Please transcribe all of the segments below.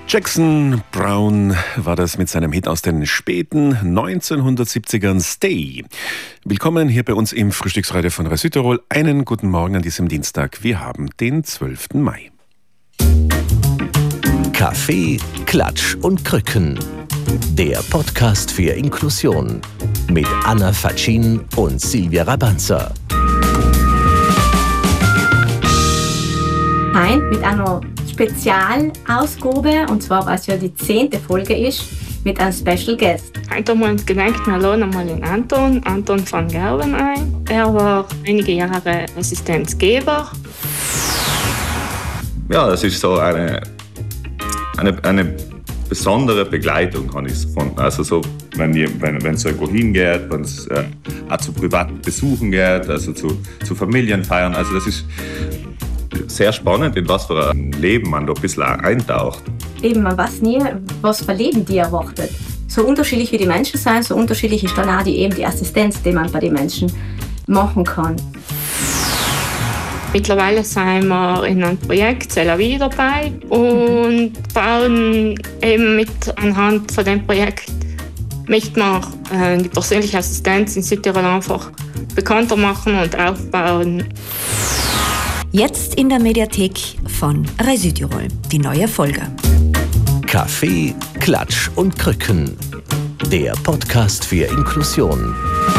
Jackson Browne war das mit seinem Hit aus den späten 1970ern, Stay. Willkommen hier bei uns im Frühstücksradio von Radio Südtirol. Einen guten Morgen an diesem Dienstag. Wir haben den 12. Mai. Kaffee, Klatsch und Krücken. Der Podcast für Inklusion mit Anna Fatschin und Silvia Rabanza. Nein, mit einer Spezialausgabe, und zwar, was ja die 10. Folge ist, mit einem Special Guest. Heute haben wir uns gedacht, wir laden mal den Anton van Gerwen ein. Er war einige Jahre Assistenzgeber. Ja, das ist so eine besondere Begleitung, habe ich es gefunden. Also so, wenn es irgendwo hingeht, wenn es auch zu privaten Besuchen geht, also zu Familienfeiern. Also das ist sehr spannend, in was für ein Leben man da ein bisschen eintaucht. Eben, man weiß nie, was für Leben die erwartet. So unterschiedlich wie die Menschen sind, so unterschiedlich ist dann auch die Assistenz, die man bei den Menschen machen kann. Mittlerweile sind wir in einem Projekt C'est la vie dabei und bauen eben anhand von dem Projekt möchte man die persönliche Assistenz in Südtirol einfach bekannter machen und aufbauen. Jetzt in der Mediathek von Radio Südtirol, die neue Folge. Kaffee, Klatsch und Krücken. Der Podcast für Inklusion.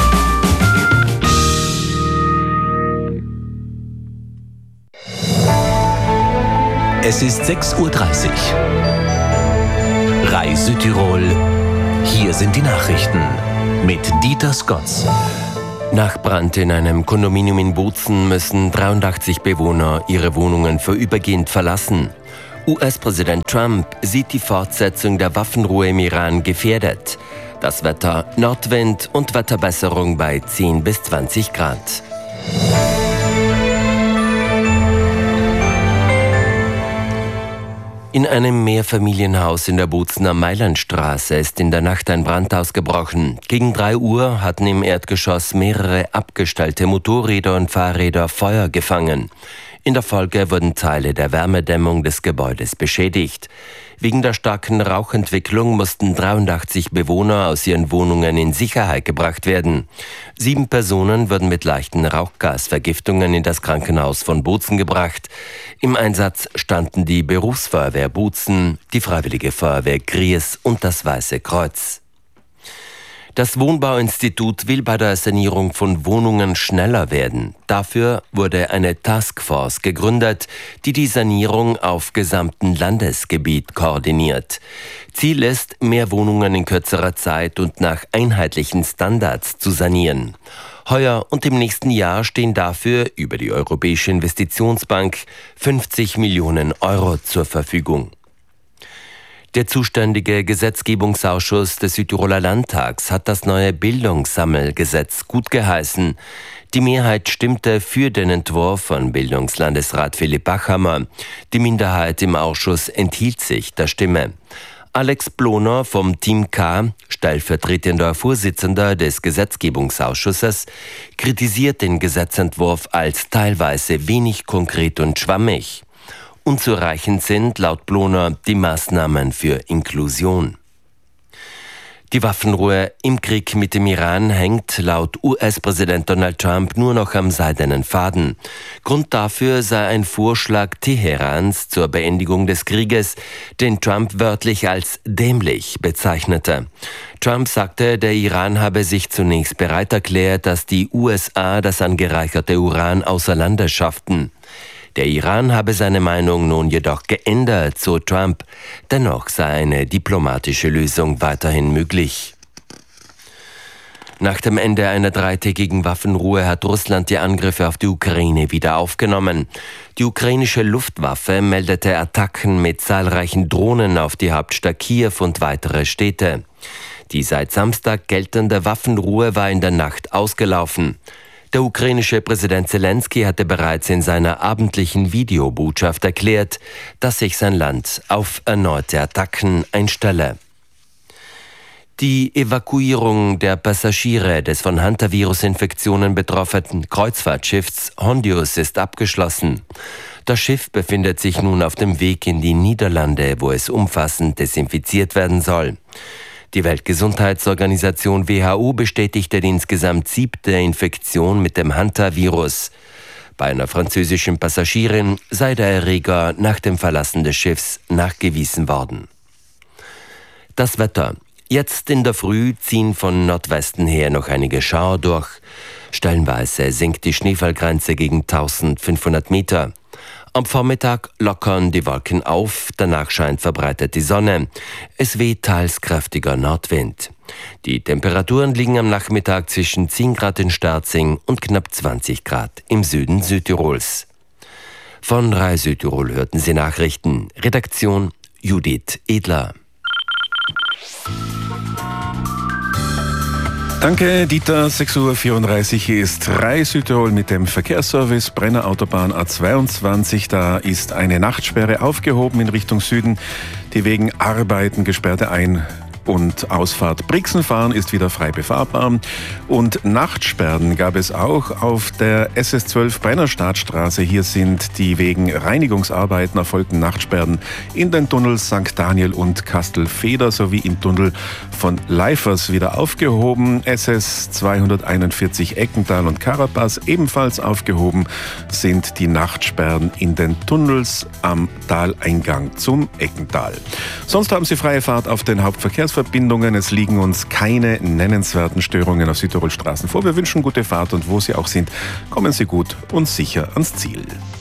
Es ist 6:30 Uhr. Radio Südtirol. Hier sind die Nachrichten mit Dieter Scotts. Nach Brand in einem Kondominium in Bozen müssen 83 Bewohner ihre Wohnungen vorübergehend verlassen. US-Präsident Trump sieht die Fortsetzung der Waffenruhe im Iran gefährdet. Das Wetter: Nordwind und Wetterbesserung bei 10 bis 20 Grad. In einem Mehrfamilienhaus in der Bozener Mailandstraße ist in der Nacht ein Brand ausgebrochen. Gegen 3 Uhr hatten im Erdgeschoss mehrere abgestellte Motorräder und Fahrräder Feuer gefangen. In der Folge wurden Teile der Wärmedämmung des Gebäudes beschädigt. Wegen der starken Rauchentwicklung mussten 83 Bewohner aus ihren Wohnungen in Sicherheit gebracht werden. 7 Personen wurden mit leichten Rauchgasvergiftungen in das Krankenhaus von Bozen gebracht. Im Einsatz standen die Berufsfeuerwehr Bozen, die Freiwillige Feuerwehr Gries und das Weiße Kreuz. Das Wohnbauinstitut will bei der Sanierung von Wohnungen schneller werden. Dafür wurde eine Taskforce gegründet, die die Sanierung auf gesamtem Landesgebiet koordiniert. Ziel ist, mehr Wohnungen in kürzerer Zeit und nach einheitlichen Standards zu sanieren. Heuer und im nächsten Jahr stehen dafür über die Europäische Investitionsbank 50 Millionen Euro zur Verfügung. Der zuständige Gesetzgebungsausschuss des Südtiroler Landtags hat das neue Bildungssammelgesetz gutgeheißen. Die Mehrheit stimmte für den Entwurf von Bildungslandesrat Philipp Bachhammer. Die Minderheit im Ausschuss enthielt sich der Stimme. Alex Bloner vom Team K, stellvertretender Vorsitzender des Gesetzgebungsausschusses, kritisiert den Gesetzentwurf als teilweise wenig konkret und schwammig. Unzureichend sind, laut Bloner, die Maßnahmen für Inklusion. Die Waffenruhe im Krieg mit dem Iran hängt laut US-Präsident Donald Trump nur noch am seidenen Faden. Grund dafür sei ein Vorschlag Teherans zur Beendigung des Krieges, den Trump wörtlich als dämlich bezeichnete. Trump sagte, der Iran habe sich zunächst bereit erklärt, dass die USA das angereicherte Uran außer Landes schafften. Der Iran habe seine Meinung nun jedoch geändert, so Trump. Dennoch sei eine diplomatische Lösung weiterhin möglich. Nach dem Ende einer 3-tägigen Waffenruhe hat Russland die Angriffe auf die Ukraine wieder aufgenommen. Die ukrainische Luftwaffe meldete Attacken mit zahlreichen Drohnen auf die Hauptstadt Kiew und weitere Städte. Die seit Samstag geltende Waffenruhe war in der Nacht ausgelaufen. Der ukrainische Präsident Zelensky hatte bereits in seiner abendlichen Videobotschaft erklärt, dass sich sein Land auf erneute Attacken einstelle. Die Evakuierung der Passagiere des von Hantavirus-Infektionen betroffenen Kreuzfahrtschiffs Hondius ist abgeschlossen. Das Schiff befindet sich nun auf dem Weg in die Niederlande, wo es umfassend desinfiziert werden soll. Die Weltgesundheitsorganisation WHO bestätigte die insgesamt 7. Infektion mit dem Hantavirus. Bei einer französischen Passagierin sei der Erreger nach dem Verlassen des Schiffs nachgewiesen worden. Das Wetter. Jetzt in der Früh ziehen von Nordwesten her noch einige Schauer durch. Stellenweise sinkt die Schneefallgrenze gegen 1500 Meter. Am Vormittag lockern die Wolken auf, danach scheint verbreitet die Sonne. Es weht teils kräftiger Nordwind. Die Temperaturen liegen am Nachmittag zwischen 10 Grad in Sterzing und knapp 20 Grad im Süden Südtirols. Von RAI Südtirol hörten Sie Nachrichten. Redaktion Judith Edler. Danke, Dieter. 6:34 Uhr. Hier ist RAI Südtirol mit dem Verkehrsservice Brenner Autobahn A22. Da ist eine Nachtsperre aufgehoben in Richtung Süden. Die wegen Arbeiten gesperrte Ein- und Ausfahrt Brixen-Fahren ist wieder frei befahrbar. Und Nachtsperren gab es auch auf der SS12 Brennerstadtstraße. Hier sind die wegen Reinigungsarbeiten erfolgten Nachtsperren in den Tunnels St. Daniel und Kastelfeder sowie im Tunnel von Leifers wieder aufgehoben. SS 241 Eckental und Carapaz ebenfalls aufgehoben sind die Nachtsperren in den Tunnels am Taleingang zum Eckental. Sonst haben Sie freie Fahrt auf den Hauptverkehrsverbindungen. Es liegen uns keine nennenswerten Störungen auf Südtirol Straßen vor. Wir wünschen gute Fahrt und wo Sie auch sind, kommen Sie gut und sicher ans Ziel.